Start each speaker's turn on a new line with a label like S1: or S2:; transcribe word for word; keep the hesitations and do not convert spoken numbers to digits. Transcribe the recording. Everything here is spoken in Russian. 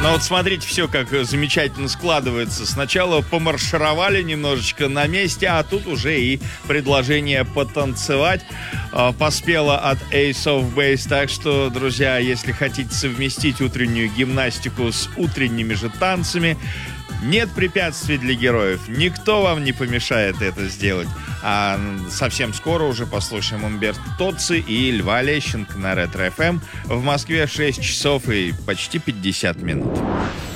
S1: Ну вот смотрите, все как замечательно складывается. Сначала помаршировали немножечко на месте, а тут уже и предложение потанцевать э, поспело от Ace of Base. Так что, друзья, если хотите совместить утреннюю гимнастику с утренними же танцами, нет препятствий для героев. Никто вам не помешает это сделать. А совсем скоро уже послушаем Умберто Тоцци и Льва Лещенко на Ретро эф эм. В Москве шесть часов и почти пятьдесят минут.